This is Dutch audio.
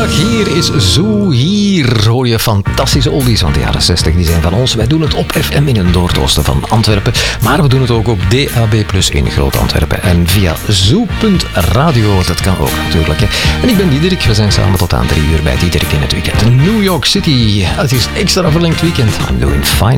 Goedemiddag, hier is Zoo. Hier hoor je fantastische oldies van de jaren 60. Die zijn van ons. Wij doen het op FM in het noordoosten van Antwerpen. Maar we doen het ook op DAB+ in Groot-Antwerpen. En via zoo.radio. Dat kan ook natuurlijk. Hè. En ik ben Diederik. We zijn samen tot aan 3 uur bij Diederik in het weekend. New York City. Het is extra verlengd weekend. I'm doing fine.